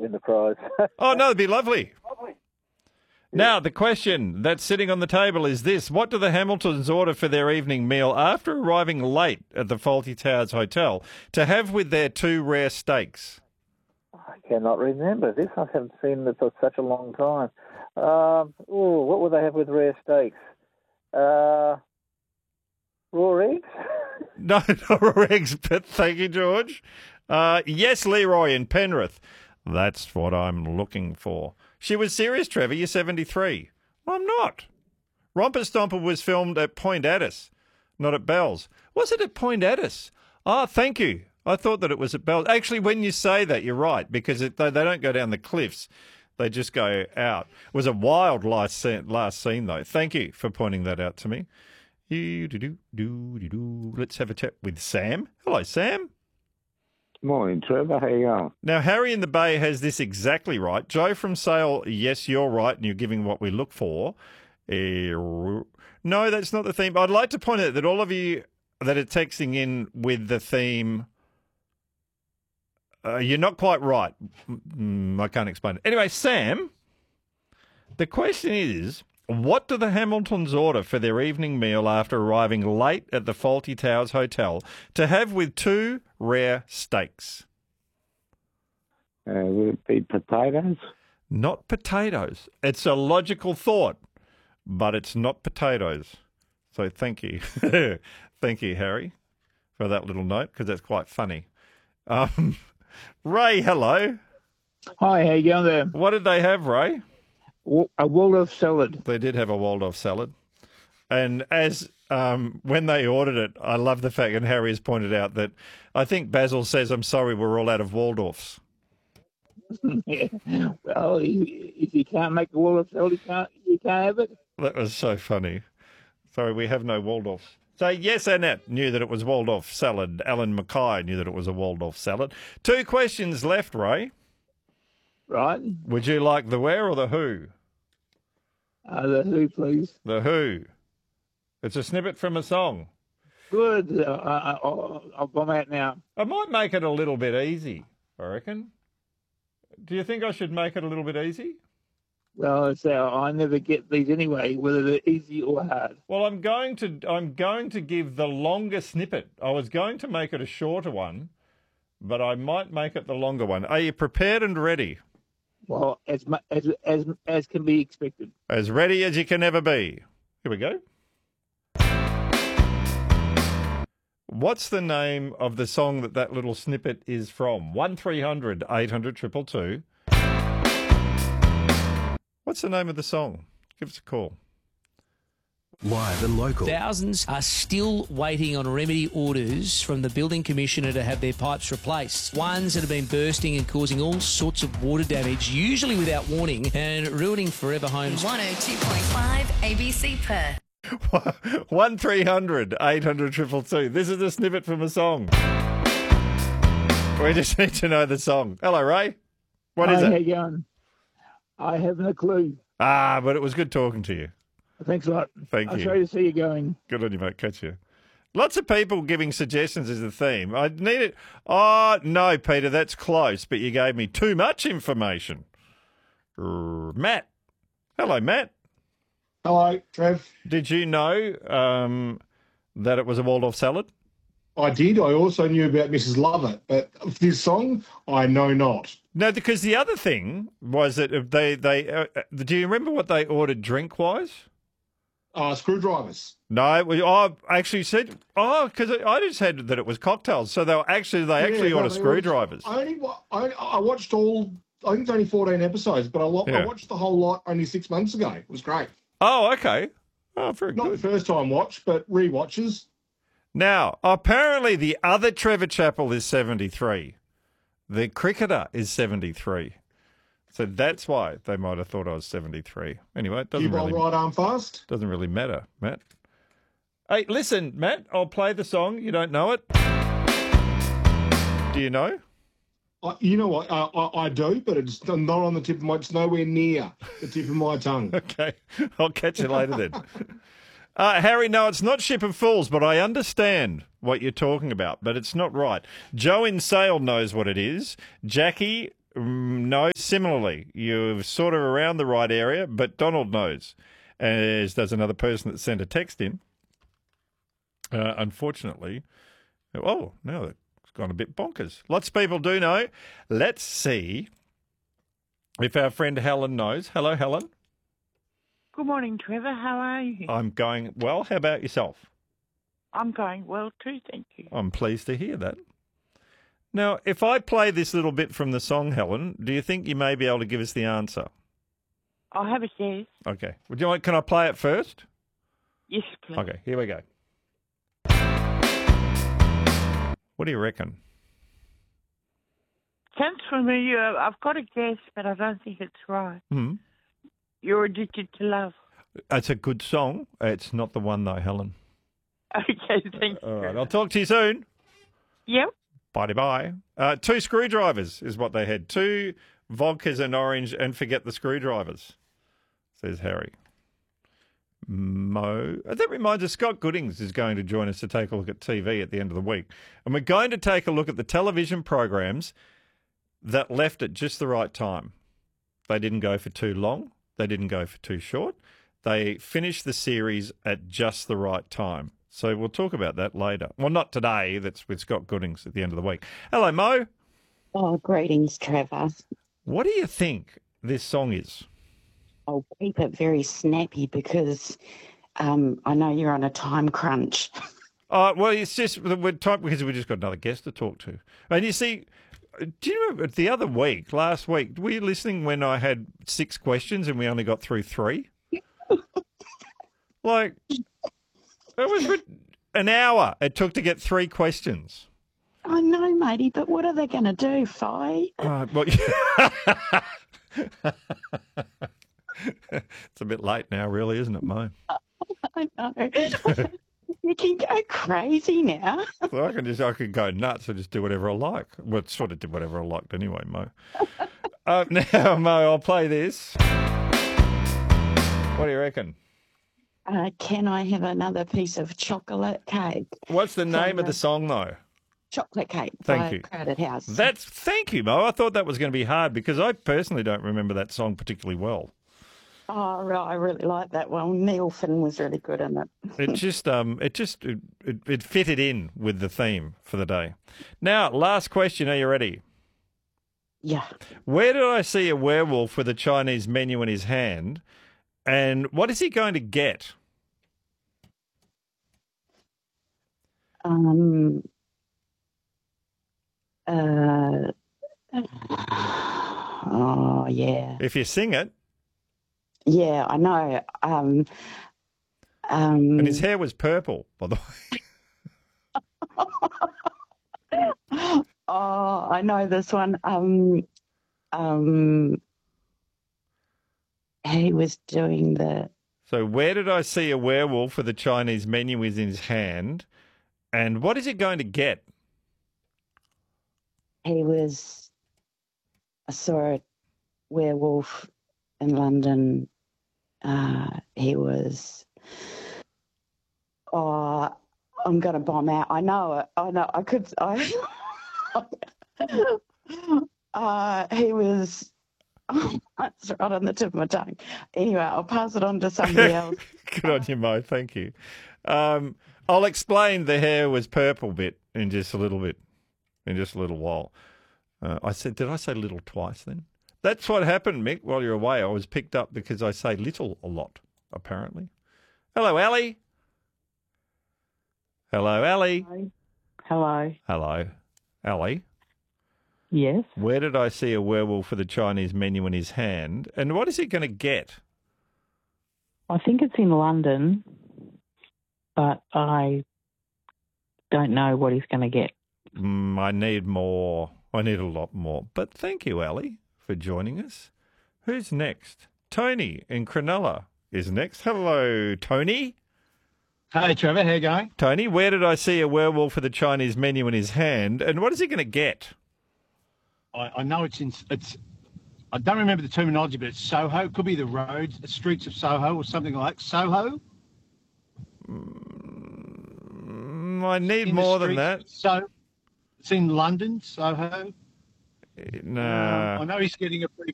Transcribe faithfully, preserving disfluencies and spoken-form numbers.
win the prize. Oh, no, it'd be lovely. Lovely. Now, the question that's sitting on the table is this. What do the Hamiltons order for their evening meal after arriving late at the Fawlty Towers Hotel to have with their two rare steaks? I cannot remember this. I haven't seen this for such a long time. Um, ooh, what would they have with rare steaks? Uh, raw eggs? No, not raw eggs, but thank you, George. Uh, yes, Leroy in Penrith. That's what I'm looking for. She was serious, Trevor. You're seventy-three. Well, I'm not. Romper Stomper was filmed at Point Addis, not at Bells. Was it at Point Addis? Ah, thank you. I thought that it was at Bells. Actually, when you say that, you're right, because it, they, they don't go down the cliffs. They just go out. It was a wild last scene, last scene, though. Thank you for pointing that out to me. Let's have a chat with Sam. Hello, Sam. Morning, Trevor. How you going? Now, Harry in the Bay has this exactly right. Joe from Sale, yes, you're right, and you're giving what we look for. Uh, no, that's not the theme. I'd like to point out that all of you that are texting in with the theme, uh, you're not quite right. Mm, I can't explain it. Anyway, Sam, the question is, what do the Hamiltons order for their evening meal after arriving late at the Fawlty Towers Hotel to have with two rare steaks? Uh, would it be potatoes? Not potatoes. It's a logical thought, but it's not potatoes. So thank you. Thank you, Harry, for that little note, because that's quite funny. Um, Ray, hello. Hi, how you going there? What did they have, Ray? A Waldorf salad. They did have a Waldorf salad. And as um, when they ordered it, I love the fact, and Harry has pointed out, that I think Basil says, I'm sorry, we're all out of Waldorfs. Yeah. Well, if you can't make a Waldorf salad, you can't, you can't have it. That was so funny. Sorry, we have no Waldorfs. So, yes, Annette knew that it was Waldorf salad. Alan Mackay knew that it was a Waldorf salad. Two questions left, Ray. Right. Would you like the where or the who? Uh, the who, please. The who. It's a snippet from a song. Good. Uh, I, I'll, I'll bomb out now. I might make it a little bit easy, I reckon. Do you think I should make it a little bit easy? Well, so I never get these anyway, whether they're easy or hard. Well, I'm going to I'm going to give the longer snippet. I was going to make it a shorter one, but I might make it the longer one. Are you prepared and ready? Well, as mu- as as as can be expected. As ready as you can ever be. Here we go. What's the name of the song that that little snippet is from? one three hundred eight hundred two two two. What's the name of the song? Give us a call. Live and local. Thousands are still waiting on remedy orders from the building commissioner to have their pipes replaced. Ones that have been bursting and causing all sorts of water damage, usually without warning, and ruining forever homes. one oh two point five A B C Perth. one three hundred eight hundred two two two. This is a snippet from a song. We just need to know the song. Hello, Ray. What is Hi, it? How you going? I haven't a clue. Ah, but it was good talking to you. Thanks a lot. Thank I'm you. sorry to see you going. Good on you, mate. Catch you. Lots of people giving suggestions as the theme. I need it. Oh, no, Peter, that's close, but you gave me too much information. R- Matt. Hello, Matt. Hello, Trev. Did you know um, that it was a Waldorf salad? I did. I also knew about Missus Lovett, but this song, I know not. No, because the other thing was that they, they uh, do you remember what they ordered drink-wise? Uh, screwdrivers. No, we, I actually said, oh, because I just said that it was cocktails. So they were actually, they Yeah, actually no, ordered they screwdrivers. I only, wa- I, I watched all, I think it's only fourteen episodes, but I, lo- Yeah. I watched the whole lot only six months ago. It was great. Oh, okay. Oh, very Not good. the first time watch, but re-watches. Now, apparently the other Trevor Chappell is seventy-three. The cricketer is seventy-three. So that's why they might have thought I was seventy-three. Anyway, it doesn't Cue ball really, right arm fast. doesn't really matter, Matt. Hey, listen, Matt, I'll play the song. You don't know it? Do you know? I, you know what? Uh, I, I do, but it's not on the tip of my, it's nowhere near the tip of my tongue. Okay, I'll catch you later then. Uh, Harry, no, it's not Ship of Fools, but I understand what you're talking about, but it's not right. Joe in Sale knows what it is. Jackie Mm, no, similarly, you're sort of around the right area, but Donald knows, as does another person that sent a text in. Uh, unfortunately, oh, no, it's gone a bit bonkers. Lots of people do know. Let's see if our friend Helen knows. Hello, Helen. Good morning, Trevor. How are you? I'm going well. How about yourself? I'm going well too, thank you. I'm pleased to hear that. Now, if I play this little bit from the song, Helen, do you think you may be able to give us the answer? I'll have a guess. Okay. Would you like, can I play it first? Yes, please. Okay, here we go. What do you reckon? Sounds familiar. I've got a guess, but I don't think it's right. Hmm. You're Addicted to Love. It's a good song. It's not the one, though, Helen. Okay, thank you. All right, I'll talk to you soon. Yep. Bye-bye. Uh, two screwdrivers is what they had. Two vodkas and orange, and forget the screwdrivers, says Harry. Mo. That reminds us, Scott Goodings is going to join us to take a look at T V at the end of the week. And we're going to take a look at the television programs that left at just the right time. They didn't go for too long. They didn't go for too short. They finished the series at just the right time. So we'll talk about that later. Well, not today. That's with Scott Goodings at the end of the week. Hello, Mo. Oh, greetings, Trevor. What do you think this song is? I'll keep it very snappy because um, I know you're on a time crunch. Uh, well, it's just we're time because we just got another guest to talk to. And you see, do you remember the other week, last week, were you listening when I had six questions and we only got through three? Like, it was an hour it took to get three questions. I know, matey, but what are they going to do, Fi? Uh, well, it's a bit late now, really, isn't it, Mo? I know. You can go crazy now. So I can just I can go nuts and just do whatever I like. Well, sort of did whatever I liked anyway, Mo. uh, now, Mo, I'll play this. What do you reckon? Uh, can I have another piece of chocolate cake? What's the name From of the song, though? Chocolate Cake Thank by you. Crowded House. That's thank you, Mo. I thought that was going to be hard because I personally don't remember that song particularly well. Oh, right, I really like that one. Neil Finn was really good in it. It just um it just it, it, it fitted in with the theme for the day. Now, last question. Are you ready? Yeah. Where did I see a werewolf with a Chinese menu in his hand? And what is he going to get? Um. Uh. Oh, yeah. If you sing it. Yeah, I know. Um. Um. And his hair was purple, by the way. Oh, I know this one. Um. Um. He was doing the. So where did I see a werewolf with a Chinese menu in his hand? And what is he going to get? He was. I saw a werewolf in London. Uh, he was. Oh, I'm going to bomb out. I know it. I know. I could. I. uh, he was. Oh, that's right on the tip of my tongue. Anyway, I'll pass it on to somebody else. Good on you, Mo. Thank you. Um, I'll explain the hair was purple bit in just a little bit, in just a little while. Uh, I said, did I say little twice then? That's what happened, Mick, while you're away. I was picked up because I say little a lot, apparently. Hello, Ali. Hello, Ali. Hello. Hello. Ali. Yes. Where did I see a werewolf with a Chinese menu in his hand? And what is he going to get? I think it's in London, but I don't know what he's going to get. Mm, I need more. I need a lot more. But thank you, Ali, for joining us. Who's next? Tony in Cronulla is next. Hello, Tony. Hey, Trevor. How you going? Tony, where did I see a werewolf with a Chinese menu in his hand? And what is he going to get? I, I know it's in. It's. I don't remember the terminology, but it's Soho. It could be the roads, the streets of Soho, or something like Soho. Mm, I need In the more than streets- that. So, it's in London, Soho. No. Um, I know he's getting a pretty